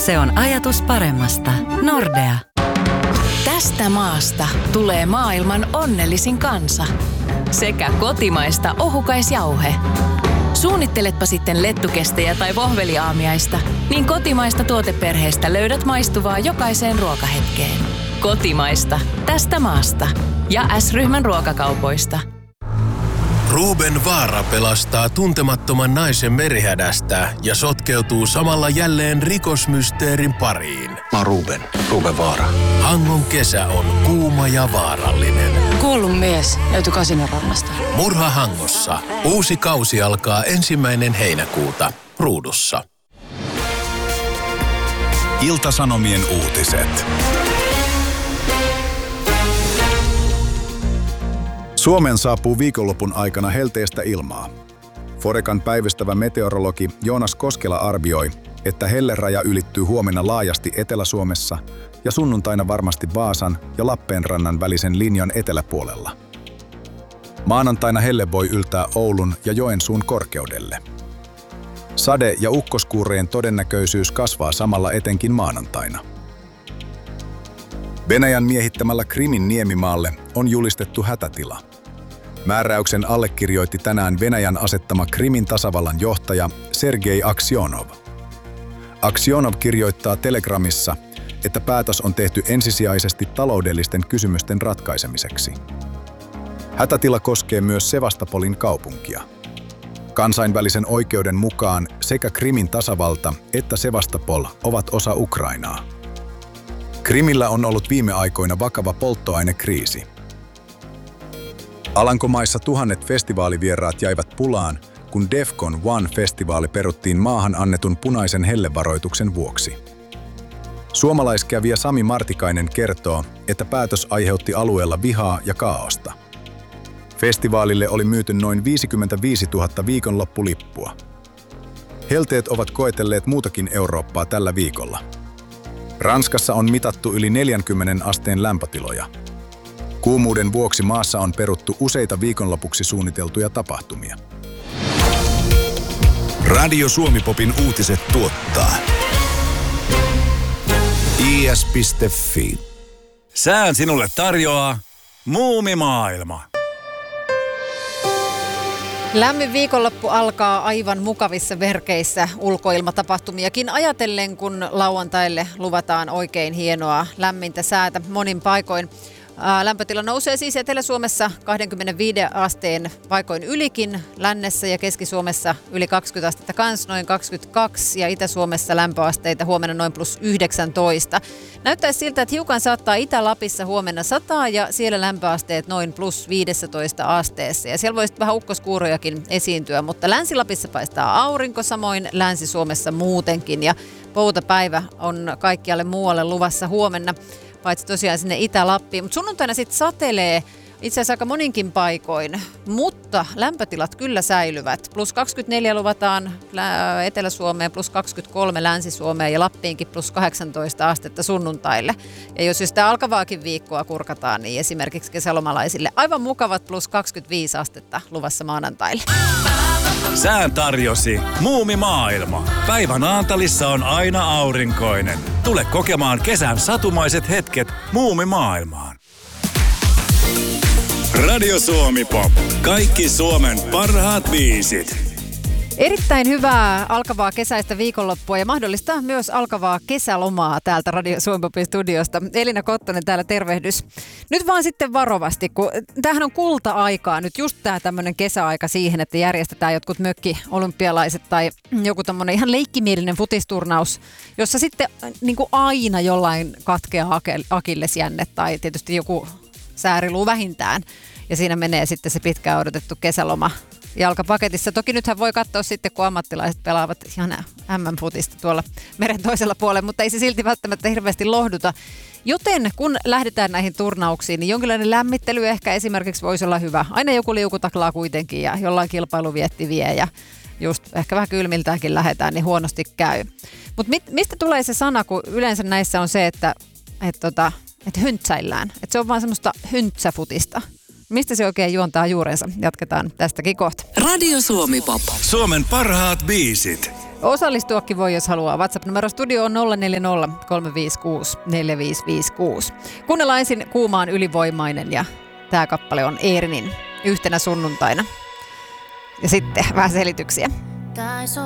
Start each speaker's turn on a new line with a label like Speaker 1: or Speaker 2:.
Speaker 1: Se on ajatus paremmasta. Nordea.
Speaker 2: Tästä maasta tulee maailman onnellisin kansa. Sekä kotimaista ohukaisjauhe. Suunnitteletpa sitten lettukestejä tai vohveliaamiaista, niin kotimaista tuoteperheestä löydät maistuvaa jokaiseen ruokahetkeen. Kotimaista. Tästä maasta. Ja S-ryhmän ruokakaupoista.
Speaker 3: Ruben Vaara pelastaa tuntemattoman naisen merihädästä ja sotkeutuu samalla jälleen rikosmysteerin pariin.
Speaker 4: Mä oon Ruben Vaara.
Speaker 3: Hangon kesä on kuuma ja vaarallinen.
Speaker 5: Kuollut mies löytyi Kasinorannasta.
Speaker 3: Murha Hangossa. Uusi kausi alkaa 1. heinäkuuta Ruudussa.
Speaker 6: Ilta-Sanomien uutiset. Suomen saapuu viikonlopun aikana helteistä ilmaa. Forecan päivystävä meteorologi Joonas Koskela arvioi, että helleraja ylittyy huomenna laajasti Etelä-Suomessa ja sunnuntaina varmasti Vaasan ja Lappeenrannan välisen linjan eteläpuolella. Maanantaina helle voi yltää Oulun ja Joensuun korkeudelle. Sade- ja ukkoskuureen todennäköisyys kasvaa samalla etenkin maanantaina. Venäjän miehittämällä Krimin niemimaalle on julistettu hätätila. Määräyksen allekirjoitti tänään Venäjän asettama Krimin tasavallan johtaja Sergei Aksionov. Aksionov kirjoittaa Telegramissa, että päätös on tehty ensisijaisesti taloudellisten kysymysten ratkaisemiseksi. Hätätila koskee myös Sevastopolin kaupunkia. Kansainvälisen oikeuden mukaan sekä Krimin tasavalta että Sevastopol ovat osa Ukrainaa. Krimillä on ollut viime aikoina vakava polttoainekriisi. Alankomaissa tuhannet festivaalivieraat jäivät pulaan, kun Defcon One-festivaali peruttiin maahan annetun punaisen hellevaroituksen vuoksi. Suomalaiskävijä Sami Martikainen kertoo, että päätös aiheutti alueella vihaa ja kaaosta. Festivaalille oli myyty noin 55 000 viikonloppulippua. Helteet ovat koetelleet muutakin Eurooppaa tällä viikolla. Ranskassa on mitattu yli 40 asteen lämpötiloja. Kuumuuden vuoksi maassa on peruttu useita viikonlopuksi suunniteltuja tapahtumia.
Speaker 7: Radio Suomi-popin uutiset tuottaa is.fi. Sään sinulle tarjoaa Muumimaailma.
Speaker 8: Lämmin viikonloppu alkaa aivan mukavissa verkeissä ulkoilmatapahtumiakin ajatellen, kun lauantaille luvataan oikein hienoa lämmintä säätä monin paikoin. Lämpötila nousee siis Etelä-Suomessa 25 asteen paikoin ylikin, lännessä ja Keski-Suomessa yli 20 astetta kans, noin 22, ja Itä-Suomessa lämpöasteita huomenna noin plus 19. Näyttäisi siltä, että hiukan saattaa Itä-Lapissa huomenna 100 ja siellä lämpöasteet noin plus 15 asteessa. Ja siellä voi sitten vähän ukkoskuurojakin esiintyä, mutta Länsi-Lapissa paistaa aurinko, samoin Länsi-Suomessa muutenkin, ja poutapäivä on kaikkialle muualle luvassa huomenna, paitsi tosiaan sinne Itä-Lappiin. Mutta sunnuntaina sitten satelee itse asiassa aika moninkin paikoin, mutta lämpötilat kyllä säilyvät. Plus 24 luvataan Etelä-Suomeen, plus 23 Länsi-Suomeen ja Lappiinkin plus 18 astetta sunnuntaille. Ja jos sitä alkavaakin viikkoa kurkataan, niin esimerkiksi kesälomalaisille aivan mukavat plus 25 astetta luvassa maanantaille.
Speaker 7: Sään tarjosi Muumimaailma. Päivän Naantalissa on aina aurinkoinen. Tule kokemaan kesän satumaiset hetket Muumimaailmaan. Radio Suomi Pop. Kaikki Suomen parhaat biisit.
Speaker 8: Erittäin hyvää alkavaa kesäistä viikonloppua ja mahdollista myös alkavaa kesälomaa täältä Radio Suomi Popin studiosta. Elina Kottonen täällä, tervehdys. Nyt vaan sitten varovasti, kun tämähän on kulta-aikaa nyt, just tämä tämmöinen kesäaika siihen, että järjestetään jotkut mökki-olympialaiset tai joku tämmöinen ihan leikkimielinen futisturnaus, jossa sitten niin kuin aina jollain katkeaa akillesjänne tai tietysti joku sääriluu vähintään. Ja siinä menee sitten se pitkään odotettu kesäloma jalkapaketissa. Toki nythän voi katsoa sitten, kun ammattilaiset pelaavat ihan MM-futista tuolla meren toisella puolella, mutta ei se silti välttämättä hirveästi lohduta. Joten kun lähdetään näihin turnauksiin, niin jonkinlainen lämmittely ehkä esimerkiksi voisi olla hyvä. Aina joku liukutaklaa kuitenkin ja jollain kilpailuvietti vie ja just ehkä vähän kylmiltäänkin lähdetään, niin huonosti käy. Mutta mistä tulee se sana, kun yleensä näissä on se, että höntsäillään. Että se on vaan semmoista höntsäfutista. Mistä se oikein juontaa juurensa? Jatketaan tästäkin kohta.
Speaker 2: Radio Suomi Pop.
Speaker 7: Suomen parhaat biisit.
Speaker 8: Osallistuakin voi, jos haluaa. WhatsApp-numero studio on 040 356 4556. Kuunnellaan ensin Kuumaan ylivoimainen ja tämä kappale on Eerinin Yhtenä sunnuntaina. Ja sitten vähän selityksiä.
Speaker 9: Taisi